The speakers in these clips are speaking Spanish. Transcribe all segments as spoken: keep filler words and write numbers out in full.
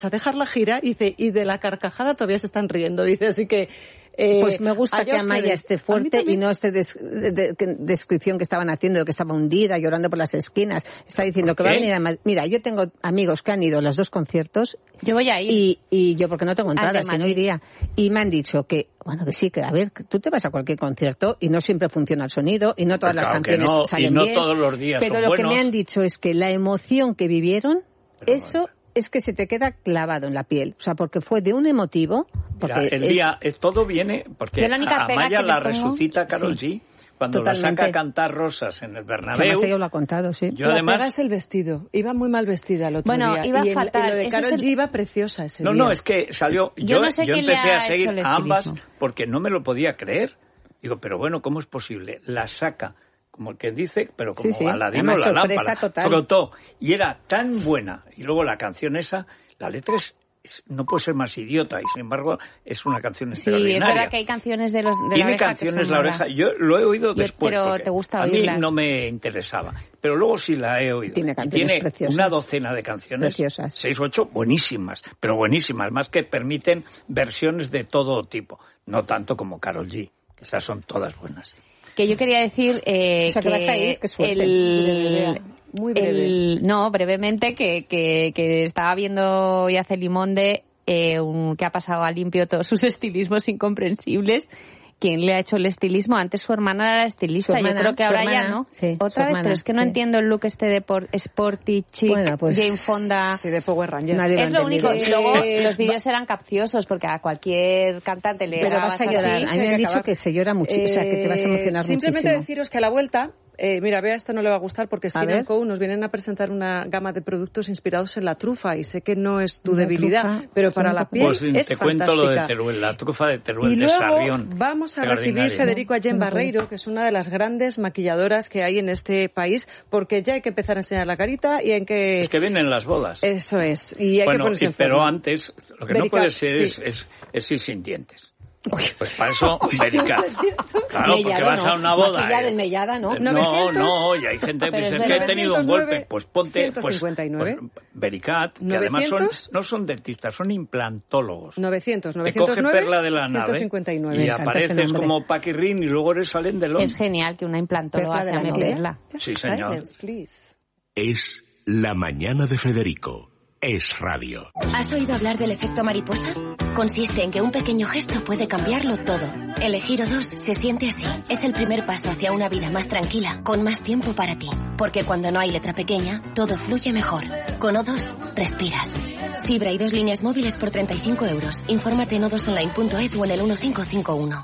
a dejar la gira y dice, y de la carcajada todavía se están riendo, dice, así que... Eh, pues me gusta que Amaya esté fuerte y no esté des, de, de, de, descripción que estaban haciendo de que estaba hundida, llorando por las esquinas. Está diciendo que va a venir a Madrid. Mira, yo tengo amigos que han ido a los dos conciertos. Yo voy a ir. Y, y yo, porque no tengo entradas, si no iría. Y me han dicho que, bueno, que sí, que a ver, tú te vas a cualquier concierto y no siempre funciona el sonido y no todas pues las claro canciones no, salen y no bien. Todos los días pero son lo buenos. que me han dicho es que la emoción que vivieron, pero eso... bueno. es que se te queda clavado en la piel. O sea, porque fue de un emotivo... Porque Mira, el es... día, todo viene... Porque la a Amaya la pongo... resucita Karol sí, G cuando totalmente. la saca a cantar Rosas en el Bernabéu. Además, ella lo ha contado, sí. Yo la además... pega es el vestido. Iba muy mal vestida el otro bueno, día. Iba y en, fatal. en lo de Ese Karol es el... G iba preciosa ese no, día. No, no, es que salió... Yo, yo, no sé yo quién empecé le ha a seguir hecho el a ambas estilismo. porque no me lo podía creer. Digo, pero bueno, ¿cómo es posible? La saca... como el que dice, pero como sí, sí. Aladino Además, la sorpresa lámpara, total. frotó, y era tan buena, y luego la canción esa, la letra es, es, no puede ser más idiota, y sin embargo es una canción extraordinaria. Sí, es verdad que hay canciones de los de Tiene la oreja canciones que son La Oreja, malas. yo lo he oído yo, después, pero te gusta a mí oírlas. no me interesaba, pero luego sí la he oído. Tiene canciones Tiene preciosas. una docena de canciones, preciosas. seis o ocho, buenísimas, pero buenísimas, más que permiten versiones de todo tipo, no tanto como Karol G, que esas son todas buenas. Que yo quería decir eh, o sea, que, que vas a ir, qué suerte. el, muy breve. el, no, brevemente, que, que, que estaba viendo Yace Limonde eh, un, que ha pasado a limpio todos sus estilismos incomprensibles. ¿Quién le ha hecho el estilismo? Antes su hermana era estilista, hermana, yo creo que ahora hermana, ya no. Sí, Otra vez, hermana, pero es que no sí. entiendo el look este de por, sporty, chic, bueno, pues, Jane Fonda. Sí, de Power Rangers. Nadie Es lo único. entendido. Y luego Eh, los vídeos eran capciosos porque a cualquier cantante le Pero grabas vas a llorar. así. A mí me han dicho que se llora muchísimo, eh, o sea, que te vas a emocionar simplemente muchísimo. deciros que a la vuelta, eh, mira, Bea, esto no le va a gustar porque A Skin ver. and Co nos vienen a presentar una gama de productos inspirados en la trufa y sé que no es tu La debilidad, trufa, pero para un la poco- piel Pues es te cuento lo de fantástica. Teruel, la trufa de Teruel Y de luego Sarrión. vamos a recibir, Extraordinario. Federico, a Jen Barreiro, que es una de las grandes maquilladoras que hay en este país, porque ya hay que empezar a enseñar la carita y hay que... Es que vienen las bodas. Eso es, y hay bueno, que ponerse y- en pero forma. antes, lo que Vericat, no puede ser sí. es, es, es ir sin dientes. Pues para eso, Vericat. Claro, porque Mellado, vas no. a una boda. Maquillada eh. en mellada, ¿no? No, novecientos. no, y hay gente que Pero dice es es que he tenido un novecientos nueve, golpe. Pues ponte, pues, ciento cincuenta y nueve. pues Vericat, que además son, novecientos. no son dentistas, son implantólogos. novecientos, Te novecientos coge nueve, perla de la ciento nave cincuenta y y nueve. Me encanta ese apareces nombre. como Paquirrín y luego eres Alain Delon. Es genial que una implantóloga Perla de sea la meterla. Sí, señor. Silence, please. Es La Mañana de Federico. Es radio. ¿Has oído hablar del efecto mariposa? Consiste en que un pequeño gesto puede cambiarlo todo. Elegir O dos se siente así. Es el primer paso hacia una vida más tranquila, con más tiempo para ti. Porque cuando no hay letra pequeña, todo fluye mejor. Con O dos, respiras. Fibra y dos líneas móviles por treinta y cinco euros. Infórmate en o dos online punto es o en el uno cinco cinco uno.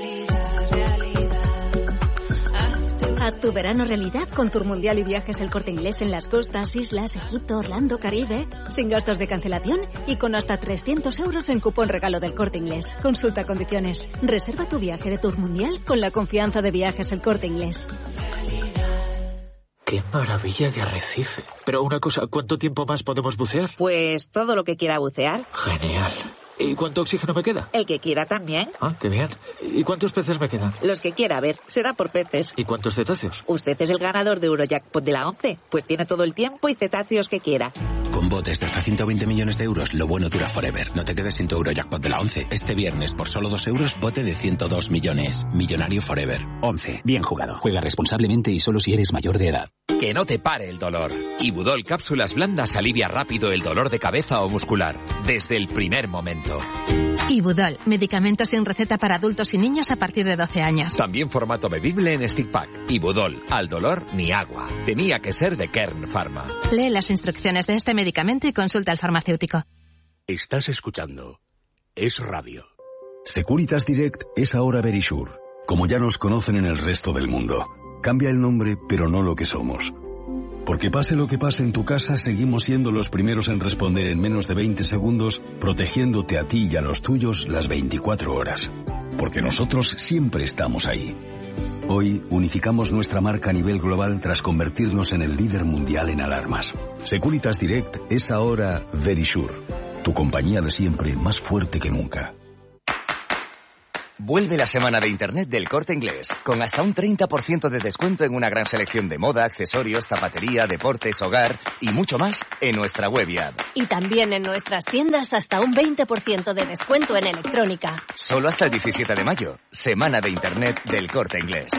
Haz tu verano realidad con Tour Mundial y Viajes El Corte Inglés en las costas, islas, Egipto, Orlando, Caribe, sin gastos de cancelación y con hasta trescientos euros en cupón regalo del Corte Inglés. Consulta condiciones. Reserva tu viaje de Tour Mundial con la confianza de Viajes El Corte Inglés. ¡Qué maravilla de arrecife! Pero una cosa, ¿cuánto tiempo más podemos bucear? Pues todo lo que quiera bucear. Genial. ¿Y cuánto oxígeno me queda? El que quiera también. Ah, qué bien. ¿Y cuántos peces me quedan? Los que quiera, a ver, será por peces. ¿Y cuántos cetáceos? Usted es el ganador de Eurojackpot de la once, pues tiene todo el tiempo y cetáceos que quiera. Con botes de hasta ciento veinte millones de euros, lo bueno dura forever. No te quedes sin tu Eurojackpot de la once. Este viernes, por solo dos euros, bote de ciento dos millones. Millonario forever. once. Bien jugado. Juega responsablemente y solo si eres mayor de edad. Que no te pare el dolor. Ibudol Cápsulas Blandas alivia rápido el dolor de cabeza o muscular, desde el primer momento. Ibudol, medicamento sin receta para adultos y niños a partir de doce años. También formato bebible en stick pack. Ibudol, al dolor ni agua. Tenía que ser de Kern Pharma. Lee las instrucciones de este medicamento y consulta al farmacéutico. Estás escuchando Es Radio. Securitas Direct es ahora Verisure, como ya nos conocen en el resto del mundo. Cambia el nombre, pero no lo que somos. Porque pase lo que pase en tu casa, seguimos siendo los primeros en responder en menos de veinte segundos, protegiéndote a ti y a los tuyos las veinticuatro horas. Porque nosotros siempre estamos ahí. Hoy unificamos nuestra marca a nivel global tras convertirnos en el líder mundial en alarmas. Securitas Direct es ahora Verisure, tu compañía de siempre más fuerte que nunca. Vuelve la semana de Internet del Corte Inglés, con hasta un treinta por ciento de descuento en una gran selección de moda, accesorios, zapatería, deportes, hogar y mucho más en nuestra web y app. Y también en nuestras tiendas hasta un veinte por ciento de descuento en electrónica. Solo hasta el diecisiete de mayo, semana de Internet del Corte Inglés.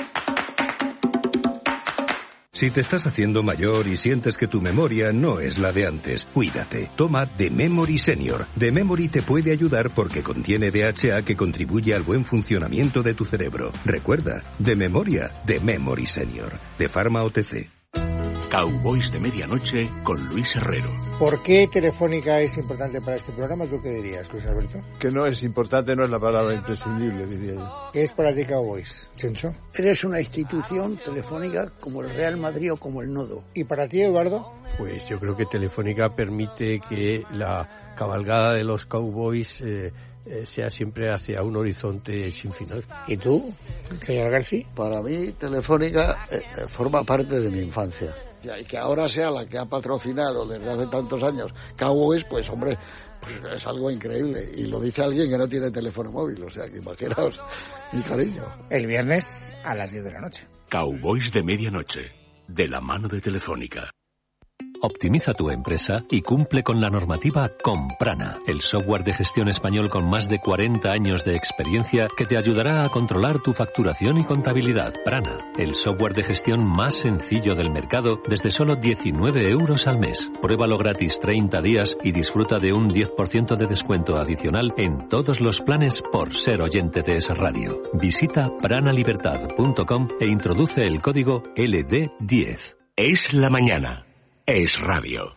Si te estás haciendo mayor y sientes que tu memoria no es la de antes, cuídate. Toma The Memory Senior. The Memory te puede ayudar porque contiene D H A que contribuye al buen funcionamiento de tu cerebro. Recuerda, de memoria, The Memory Senior. De Pharma O T C. Cowboys de Medianoche con Luis Herrero. ¿Por qué Telefónica es importante para este programa? ¿Tú qué dirías, Luis Alberto? Que no es importante, no es la palabra imprescindible, diría yo. ¿Qué es para ti Cowboys, Chencho? Eres una institución telefónica como el Real Madrid o como el Nodo. ¿Y para ti, Eduardo? Pues yo creo que Telefónica permite que la cabalgada de los Cowboys eh, eh, sea siempre hacia un horizonte sin final. ¿Y tú, señor García? Para mí, Telefónica eh, forma parte de mi infancia. Y que ahora sea la que ha patrocinado desde hace tantos años Cowboys, pues hombre, pues es algo increíble. Y lo dice alguien que no tiene teléfono móvil, o sea que imaginaos mi cariño. El viernes a las diez de la noche. Cowboys de Medianoche, de la mano de Telefónica. Optimiza tu empresa y cumple con la normativa con Prana, el software de gestión español con más de cuarenta años de experiencia que te ayudará a controlar tu facturación y contabilidad. Prana, el software de gestión más sencillo del mercado desde solo diecinueve euros al mes. Pruébalo gratis treinta días y disfruta de un diez por ciento de descuento adicional en todos los planes por ser oyente de Es Radio. Visita pranalibertad punto com e introduce el código L D diez. Es la mañana. Es Radio.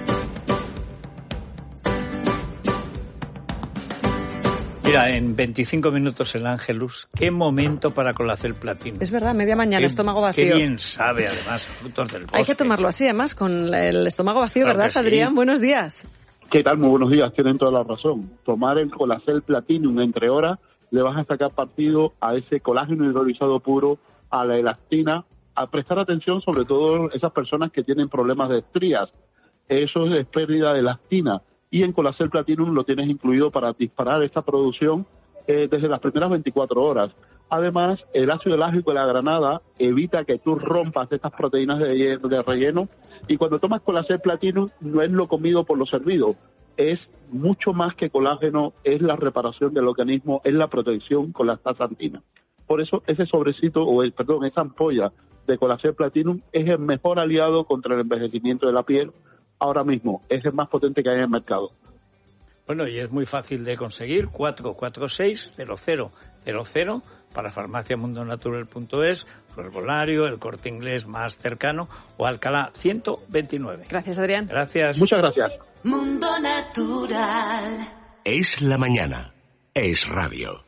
Mira, en veinticinco minutos el Ángelus, qué momento para Colacel Platinum. Es verdad, media mañana, qué, estómago vacío. Qué bien sabe, además, frutos del bosque. Hay que tomarlo así, además, con el estómago vacío, claro, ¿verdad, Adrián? Sí. Buenos días. ¿Qué tal? Muy buenos días, tienen toda la razón. Tomar el Colacel Platinum entre horas, le vas a sacar partido a ese colágeno hidrolizado puro, a la elastina, a prestar atención sobre todo esas personas que tienen problemas de estrías. Eso es pérdida de elastina. Y en Colacel Platinum lo tienes incluido para disparar esta producción eh, desde las primeras veinticuatro horas. Además, el ácido elágico de la granada evita que tú rompas estas proteínas de, de relleno. Y cuando tomas Colacel Platinum no es lo comido por lo servido. Es mucho más que colágeno, es la reparación del organismo, es la protección con la astaxantina. Por eso ese sobrecito, o el, perdón, esa ampolla de Colacel Platinum es el mejor aliado contra el envejecimiento de la piel ahora mismo, es el más potente que hay en el mercado. Bueno, y es muy fácil de conseguir, cuatro cuatro seis cero cero cero cero para farmacia mundo natural punto es, su herbolario, el Corte Inglés más cercano o Alcalá ciento veintinueve. Gracias, Adrián. Gracias. Muchas gracias. Mundo Natural. Es la mañana. Es Radio.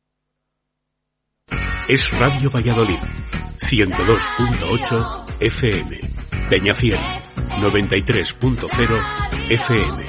Es Radio Valladolid. ciento dos punto ocho F M. Peñafiel. noventa y tres punto cero F M.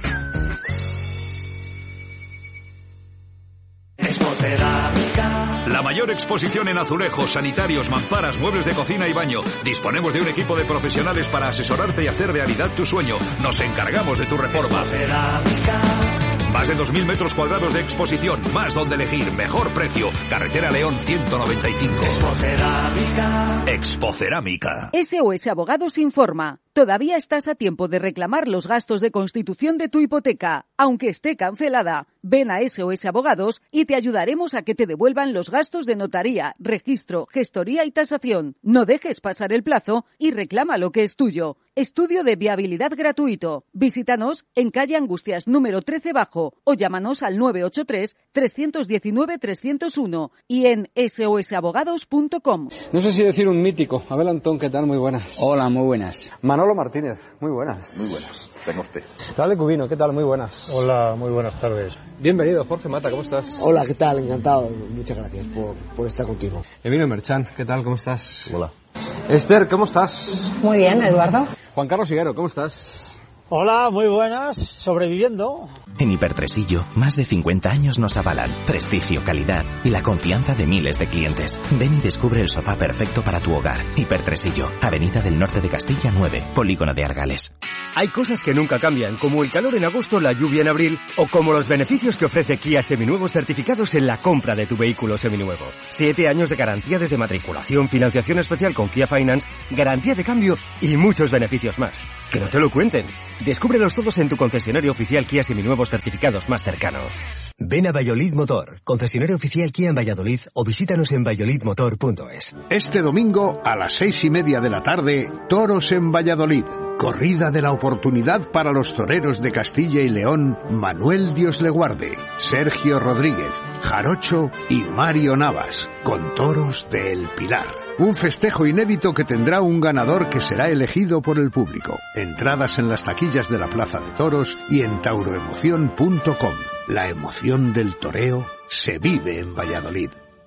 La mayor exposición en azulejos, sanitarios, mamparas, muebles de cocina y baño. Disponemos de un equipo de profesionales para asesorarte y hacer realidad tu sueño. Nos encargamos de tu reforma. Más de dos mil metros cuadrados de exposición, más donde elegir, mejor precio. Carretera León ciento noventa y cinco. Expocerámica. Expocerámica. S O S Abogados informa. Todavía estás a tiempo de reclamar los gastos de constitución de tu hipoteca, aunque esté cancelada. Ven a S O S Abogados y te ayudaremos a que te devuelvan los gastos de notaría, registro, gestoría y tasación. No dejes pasar el plazo y reclama lo que es tuyo. Estudio de viabilidad gratuito. Visítanos en calle Angustias número trece bajo o llámanos al nueve ocho tres, tres uno nueve, tres cero uno y en S O S abogados punto com. No sé si decir un mítico. Abel Antón, ¿qué tal? Muy buenas. Hola, muy buenas. Manolo Martínez, muy buenas. Muy buenas. Tenga usted. Dale Cubino, ¿qué tal? Muy buenas. Hola, muy buenas tardes. Bienvenido, Jorge Mata, ¿cómo estás? Hola, ¿qué tal? Encantado. Muchas gracias por, por estar contigo. Emilio Merchan, ¿qué tal? ¿Cómo estás? Hola. Esther, ¿cómo estás? Muy bien, Eduardo. Juan Carlos Higuero, ¿cómo estás? Hola, muy buenas, sobreviviendo. En Hipertresillo, más de cincuenta años nos avalan prestigio, calidad y la confianza de miles de clientes. Ven y descubre el sofá perfecto para tu hogar. Hipertresillo, Avenida del Norte de Castilla nueve, Polígono de Argales. Hay cosas que nunca cambian, como el calor en agosto, la lluvia en abril, o como los beneficios que ofrece Kia Seminuevos certificados en la compra de tu vehículo seminuevo. Siete años de garantía desde matriculación, financiación especial con Kia Finance, garantía de cambio y muchos beneficios más. Que no te lo cuenten. Descúbrelos todos en tu concesionario oficial Kia Seminuevos certificados más cercano. Ven a Valladolid Motor, concesionario oficial Kia en Valladolid, o visítanos en valladolid motor punto es. Este domingo a las seis y media de la tarde, Toros en Valladolid. Corrida de la oportunidad para los toreros de Castilla y León, Manuel Dios le guarde, Sergio Rodríguez, Jarocho y Mario Navas, con toros de El Pilar. Un festejo inédito que tendrá un ganador que será elegido por el público. Entradas en las taquillas de la Plaza de Toros y en tauroemoción punto com. La emoción del toreo se vive en Valladolid.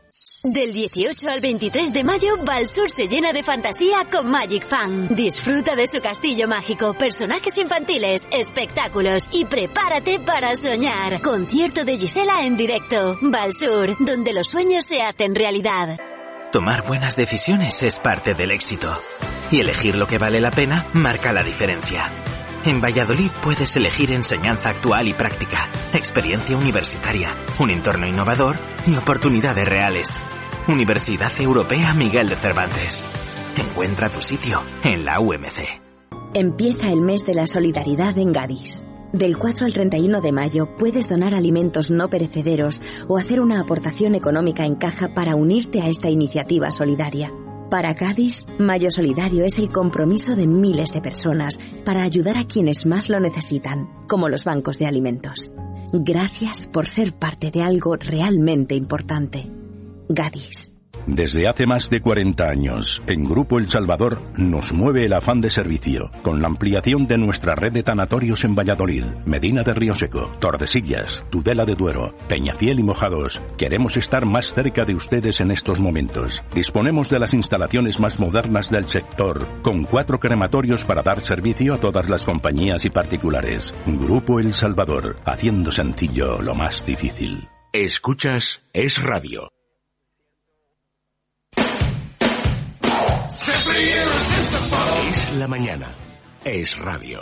Del dieciocho al veintitrés de mayo, Valsur se llena de fantasía con Magic Fan. Disfruta de su castillo mágico, personajes infantiles, espectáculos y prepárate para soñar. Concierto de Gisela en directo. Valsur, donde los sueños se hacen realidad. Tomar buenas decisiones es parte del éxito. Y elegir lo que vale la pena marca la diferencia. En Valladolid puedes elegir enseñanza actual y práctica, experiencia universitaria, un entorno innovador y oportunidades reales. Universidad Europea Miguel de Cervantes. Encuentra tu sitio en la U M C. Empieza el mes de la solidaridad en Gadis. Del cuatro al treinta y uno de mayo puedes donar alimentos no perecederos o hacer una aportación económica en caja para unirte a esta iniciativa solidaria. Para Gadis, Mayo Solidario es el compromiso de miles de personas para ayudar a quienes más lo necesitan, como los bancos de alimentos. Gracias por ser parte de algo realmente importante. Gadis. Desde hace más de cuarenta años, en Grupo El Salvador nos mueve el afán de servicio, con la ampliación de nuestra red de tanatorios en Valladolid, Medina de Rioseco, Tordesillas, Tudela de Duero, Peñafiel y Mojados. Queremos estar más cerca de ustedes en estos momentos. Disponemos de las instalaciones más modernas del sector, con cuatro crematorios para dar servicio a todas las compañías y particulares. Grupo El Salvador, haciendo sencillo lo más difícil. Escuchas Es Radio. Es la mañana. Es radio.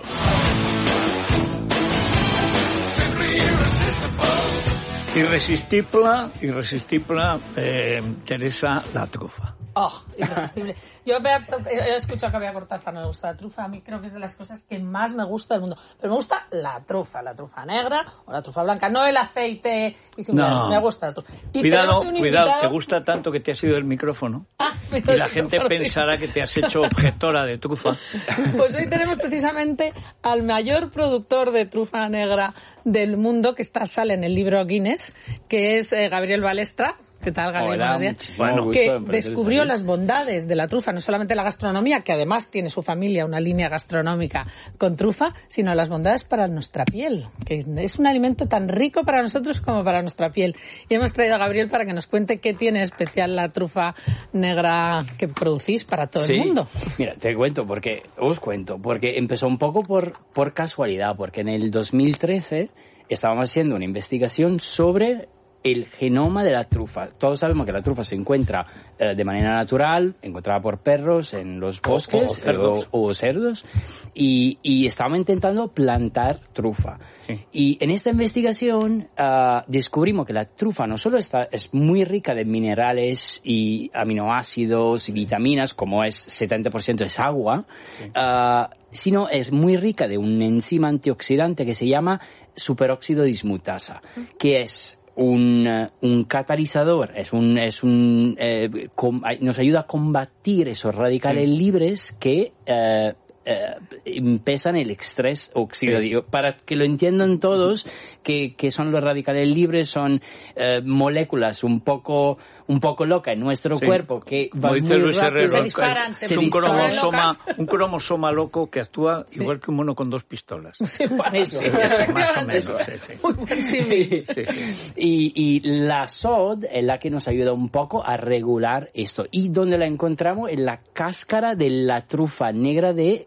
Irresistible, irresistible, eh, Teresa, la trufa. Oh, irresistible. Yo he escuchado que había cortázar, no me gusta la trufa. A mí creo que es de las cosas que más me gusta del mundo. Pero me gusta la trufa, la trufa negra o la trufa blanca, no el aceite. Y si no. me, me gusta la trufa. Y cuidado, cuidado, invitado... te gusta tanto que te has ido del micrófono. Ah, y la gente pensará que te has hecho objetora de trufa. Pues hoy tenemos precisamente al mayor productor de trufa negra del mundo, que está sale en el libro Guinness, que es eh, Gabriel Balestra. ¿Qué tal, Gabriel? Hola, bueno, que descubrió las bondades de la trufa, no solamente la gastronomía, que además tiene su familia una línea gastronómica con trufa, sino las bondades para nuestra piel, que es un alimento tan rico para nosotros como para nuestra piel. Y hemos traído a Gabriel para que nos cuente qué tiene especial la trufa negra que producís para todo sí. el mundo. Mira, te cuento, porque os cuento, porque empezó un poco por, por casualidad, porque en el dos mil trece estábamos haciendo una investigación sobre el genoma de la trufa. Todos sabemos que la trufa se encuentra eh, de manera natural, encontrada por perros en los bosques o, o cerdos, o, o cerdos y, y estábamos intentando plantar trufa. Sí. Y en esta investigación uh, descubrimos que la trufa no solo está, es muy rica de minerales y aminoácidos y vitaminas, como es setenta por ciento es agua, sí. uh, sino es muy rica de un enzima antioxidante que se llama superóxido dismutasa, que es Un, un catalizador, es un, es un eh, com, nos ayuda a combatir esos radicales sí. libres que eh, eh, empiezan el estrés oxidativo. Sí. Para que lo entiendan todos, que, que son los radicales libres, son eh, moléculas un poco un poco locas en nuestro sí. cuerpo que van muy Luis rápido, Herrero, se disparan, es, se es un cromosoma, locas. un cromosoma loco que actúa sí. igual que un mono con dos pistolas. Sí, bueno, sí, sí, sí, más o menos. Sí, sí. Muy buen símil. Sí, sí. Y, y la S O D es la que nos ayuda un poco a regular esto. ¿Y dónde la encontramos? En la cáscara de la trufa negra de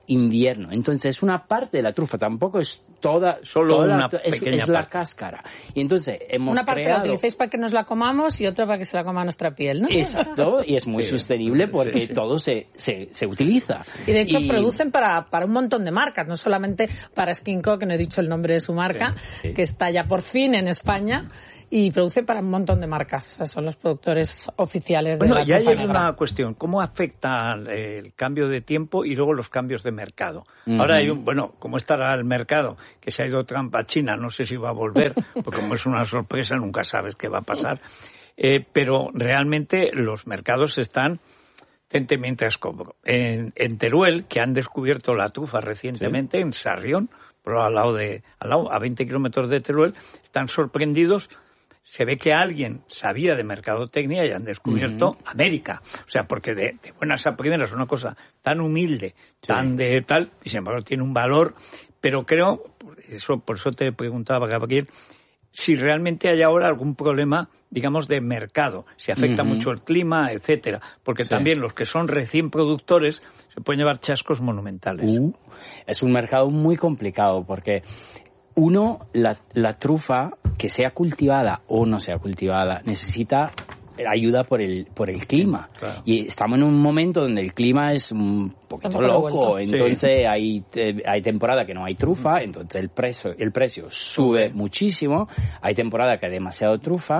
invierno. Entonces, es una parte de la trufa, tampoco es toda, solo toda una la, es, pequeña es la parte. cáscara. Y entonces hemos una parte creado... la utilicéis para que nos la comamos y otra para que se la coma nuestra piel, ¿no? Exacto, y es muy Sí. sostenible porque Sí, sí. todo se, se, se utiliza. Y de hecho Y- producen para, para un montón de marcas, no solamente para Skinco, que no he dicho el nombre de su marca, Sí, sí. que está ya por fin en España, y produce para un montón de marcas. O sea, son los productores oficiales de Bueno, la ya trufa hay negra. una cuestión. ¿Cómo afecta el cambio de tiempo y luego los cambios de mercado? Ujú. Ahora hay un, bueno, ¿cómo estará el mercado? Que se ha ido Trump a China, no sé si va a volver, porque como es una sorpresa, nunca sabes qué va a pasar. Eh, pero realmente los mercados están... Gente, mientras como en, en Teruel, que han descubierto la trufa recientemente, en Sarrión, pero al lado de, al lado, a veinte kilómetros de Teruel, están sorprendidos. Se ve que alguien sabía de mercadotecnia y han descubierto Ujú. América. O sea, porque de, de buenas a primeras una cosa tan humilde, tan de tal, y sin embargo tiene un valor. Pero creo, por eso, por eso te preguntaba, Gabriel, si realmente hay ahora algún problema, digamos, de mercado, si afecta Ujú. mucho el clima, etcétera. Porque Sí. también los que son recién productores se pueden llevar chascos monumentales. Uh, es un mercado muy complicado porque, uno, la, la trufa, que sea cultivada o no sea cultivada, necesita ayuda por el por el clima. Claro. Y estamos en un momento donde el clima es un poquito Tampoco loco, revuelto. entonces sí. hay eh, hay temporada que no hay trufa, entonces el precio el precio sube muchísimo, hay temporada que hay demasiado trufa.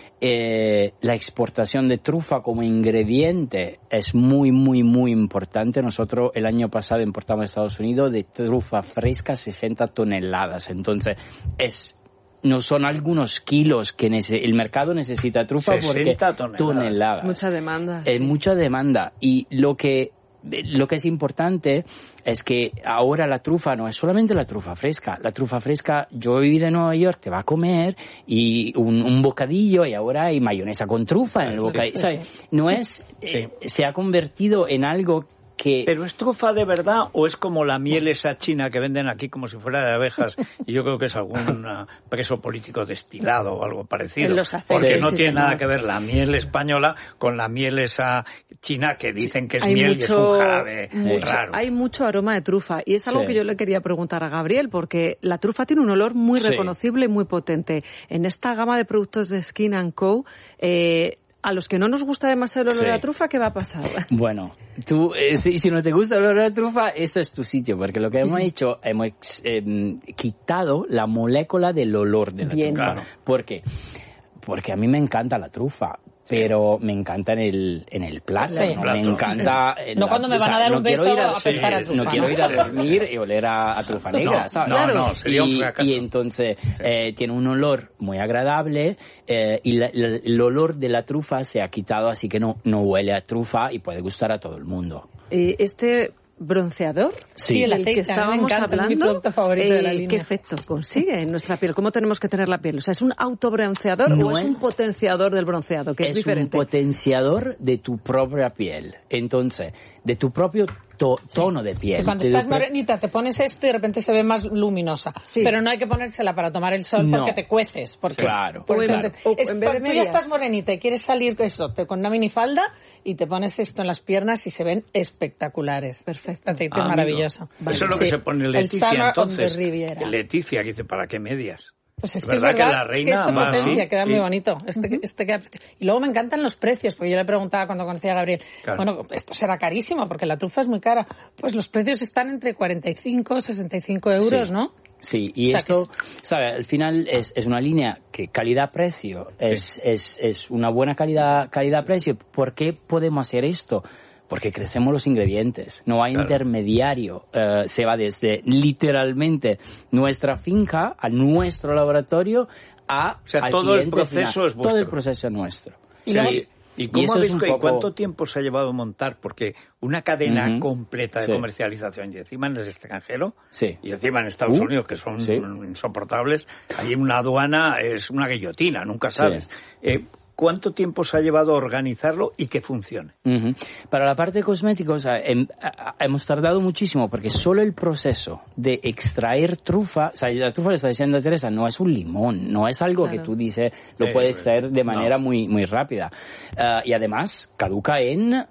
Eh, la exportación de trufa como ingrediente es muy, muy, muy importante. Nosotros el año pasado importamos a Estados Unidos de trufa fresca sesenta toneladas. Entonces, es no son algunos kilos que nece- el mercado necesita trufa porque sesenta toneladas. toneladas. Mucha demanda. Es sí. mucha demanda. Y lo que lo que es importante es que ahora la trufa no es solamente la trufa fresca. La trufa fresca, yo he vivido en Nueva York, te va a comer y un, un bocadillo y ahora hay mayonesa con trufa en el bocadillo. sí, ¿Sabes? No es, eh, se ha convertido en algo que... ¿Pero es trufa de verdad o es como la miel esa china que venden aquí como si fuera de abejas? Y yo creo que es algún uh, preso político destilado o algo parecido. En los aceites, Porque sí, no sí, tiene sí, nada no. que ver la miel española con la miel esa china que dicen que es Hay miel y es un mucho, jarabe mucho- raro. hay mucho aroma de trufa y es algo Sí. que yo le quería preguntar a Gabriel porque la trufa tiene un olor muy Sí. reconocible y muy potente. En esta gama de productos de Skin and Co, eh, a los que no nos gusta demasiado el olor Sí. a la trufa, ¿qué va a pasar? Bueno, tú, eh, si, si no te gusta el olor a trufa, ese es tu sitio, porque lo que hemos hecho, hemos eh, quitado la molécula del olor de la Bien. trufa. Claro. ¿Por qué? Porque a mí me encanta la trufa, pero me encanta en el, en el plato, Sí. ¿no? Plato. Me encanta... en No la- cuando me o sea, van a dar no un quiero beso ir a pescar a sí, trufa, No quiero ¿no? ir a dormir y oler a, a trufa negra, No, ¿sabes? no, no, sería un y, fracaso. y entonces eh, tiene un olor muy agradable eh, y la- la- el olor de la trufa se ha quitado, así que no, no huele a trufa y puede gustar a todo el mundo. Eh, este bronceador Sí, el del que aceite, a mí me estábamos encanta, es mi hablando, producto favorito de la eh, línea. ¿qué efecto consigue en nuestra piel? ¿Cómo tenemos que tener la piel? O sea, ¿es un autobronceador No o es es- un potenciador del bronceado? Que es, es un diferente. potenciador de tu propia piel. Entonces, de tu propio to- tono de piel. Que cuando Te estás despre- morenita te pones esto y de repente se ve más luminosa. Sí. Pero no hay que ponérsela para tomar el sol No. porque te cueces. Porque Claro, porque claro. entonces, O es- en vez de tú ya medias. estás morenita y quieres salir eso, te, con una minifalda y te pones esto en las piernas y se ven espectaculares. Perfecto. Este aceite Ah, es maravilloso. amigo. Eso es lo Sí. que se pone El Leticia Summer on entonces. the Riviera. Leticia, que dice, ¿para qué medias? Pues es Es que es verdad que verdad, la es que reina esto va así, potencia, queda sí. muy bonito. Este, este queda- y luego me encantan los precios, porque yo le preguntaba cuando conocí a Gabriel, Claro. bueno, esto será carísimo, porque la trufa es muy cara. Pues los precios están entre cuarenta y cinco, sesenta y cinco euros, Sí. ¿no? Sí, y O sea, esto, ¿sabe? Al final es, es una línea que calidad-precio, es, es, es una buena calidad calidad-precio. ¿Por qué podemos hacer esto? Porque crecemos los ingredientes, no hay Claro. intermediario, eh, se va desde literalmente nuestra finca a nuestro laboratorio a O sea, al todo el cliente proceso final. es vuestro. Todo el proceso es nuestro. Y O sea, luego- y, ¿y cómo eso es habéis- un y poco- cuánto tiempo se ha llevado a montar? Porque una cadena Ujú. completa de Sí. comercialización y encima en el extranjero Sí. y encima en Estados Uh, Unidos, que son sí. insoportables, ahí una aduana es una guillotina, nunca sabes. Sí. Eh, ¿Cuánto tiempo se ha llevado a organizarlo y que funcione? Ujú. Para la parte de cosméticos a- em- a- a- hemos tardado muchísimo porque solo el proceso de extraer trufa, o sea, la trufa le está diciendo a Teresa, no es un limón, no es algo Claro. que tú dices, lo Sí, puedes pues, extraer de manera no. muy muy rápida. Ah, y además caduca en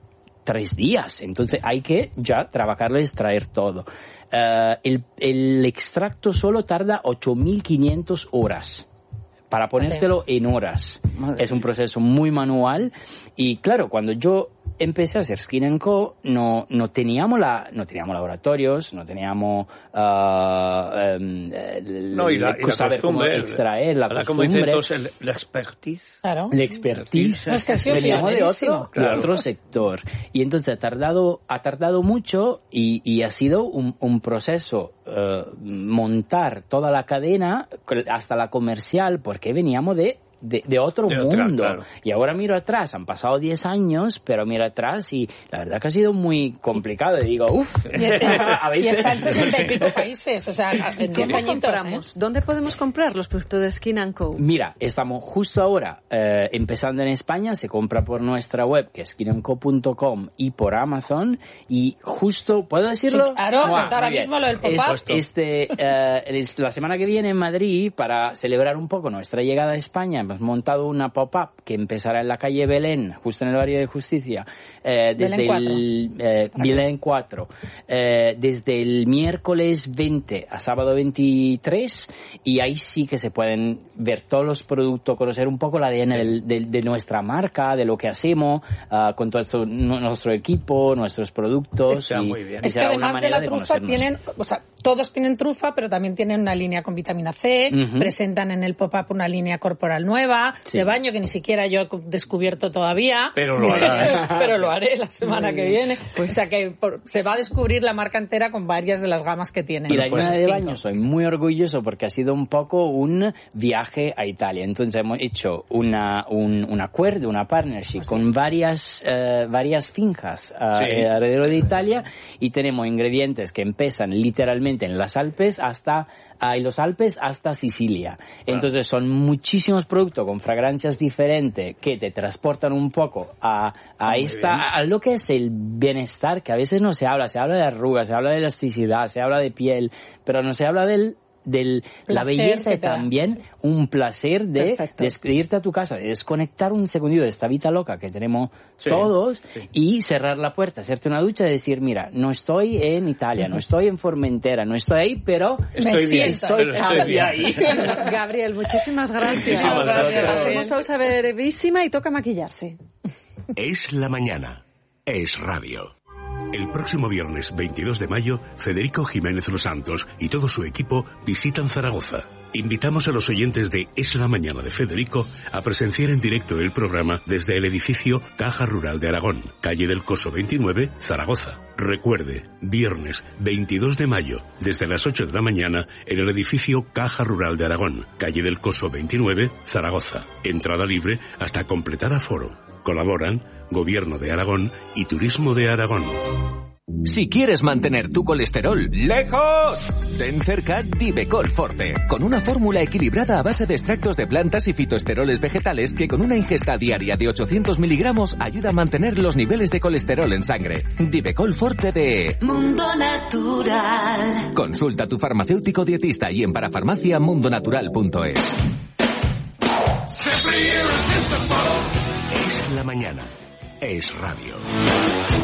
tres días. Entonces hay que ya trabajarlo y extraer todo. Uh, el, el extracto solo tarda ocho mil quinientas horas. Para ponértelo en horas. Madre es un proceso muy manual. Y claro, cuando yo empecé a hacer Skin and Co, no, no, teníamos, la, no teníamos laboratorios, no teníamos uh, um, no, y la, y saber cómo extraer la costumbre. Como dice entonces, la expertise. Claro. La expertise. No, es que sí, veníamos de otro, claro. de otro sector. Y entonces ha tardado, ha tardado mucho y, y ha sido un, un proceso uh, montar toda la cadena hasta la comercial, porque veníamos de De, de otro de mundo. Otra, claro. Y ahora miro atrás, han pasado diez años, pero miro atrás y la verdad que ha sido muy complicado. Y digo, uff. Y, está, y está en sesenta y pico países, o sea, en diez añitos. Compramos? ¿Eh? ¿Dónde podemos comprar los productos de Skin and Co? Mira, estamos justo ahora eh, empezando en España, se compra por nuestra web, que es skin and co punto com, y por Amazon, y justo, ¿puedo decirlo? Sí, claro, wow, ahora mismo lo del pop-up. Este, eh, la semana que viene en Madrid, para celebrar un poco nuestra llegada a España, hemos montado una pop-up que empezará en la calle Belén, justo en el barrio de Justicia, eh, desde Belén cuatro. el eh, Belén cuatro, eh, desde el miércoles veinte a sábado veintitrés, y ahí sí que se pueden ver todos los productos, conocer un poco el A D N del, del, de nuestra marca, de lo que hacemos, uh, con todo esto, nuestro equipo, nuestros productos. Está y, muy bien. Es que además de la de trufa tienen, o sea, todos tienen trufa, pero también tienen una línea con vitamina C, uh-huh. presentan en el pop-up una línea corporal nueva, sí. de baño, que ni siquiera yo he descubierto todavía. Pero lo harás. Pero lo haré la semana que viene. Pues, o sea que por, se va a descubrir la marca entera con varias de las gamas que tienen. Y la pues, línea de baño soy muy orgulloso porque ha sido un poco un viaje a Italia. Entonces hemos hecho una, un, un acuerdo, una partnership pues, con varias, uh, varias fincas uh, sí. alrededor de Italia, y tenemos ingredientes que empiezan literalmente en las Alpes hasta en los Alpes hasta Sicilia. Entonces son muchísimos productos con fragancias diferentes que te transportan un poco a, a esta a, a lo que es el bienestar, que a veces no se habla. Se habla de arrugas, se habla de elasticidad, se habla de piel, pero no se habla del del la belleza y también un placer de, de irte a tu casa, de desconectar un segundito de esta vida loca que tenemos sí, todos sí. y cerrar la puerta, hacerte una ducha y decir, mira, no estoy en Italia, no estoy en Formentera, no estoy ahí, pero estoy me bien, estoy casi ahí. Gabriel, muchísimas gracias. Muchísimas gracias. Hacemos pausa brevísima y toca maquillarse. Es la mañana. Es radio. El próximo viernes veintidós de mayo, Federico Jiménez Los Santos y todo su equipo visitan Zaragoza. Invitamos a los oyentes de Es la Mañana de Federico a presenciar en directo el programa desde el edificio Caja Rural de Aragón, calle del Coso veintinueve, Zaragoza. Recuerde, viernes veintidós de mayo, desde las ocho de la mañana, en el edificio Caja Rural de Aragón, calle del Coso veintinueve, Zaragoza. Entrada libre hasta completar aforo. Colaboran Gobierno de Aragón y Turismo de Aragón. Si quieres mantener tu colesterol lejos, ten cerca Divecol Forte, con una fórmula equilibrada a base de extractos de plantas y fitoesteroles vegetales que con una ingesta diaria de ochocientos miligramos ayuda a mantener los niveles de colesterol en sangre. Divecol Forte de Mundo Natural. Consulta a tu farmacéutico dietista y en parafarmacia mundonatural punto es. Es la mañana. Es radio.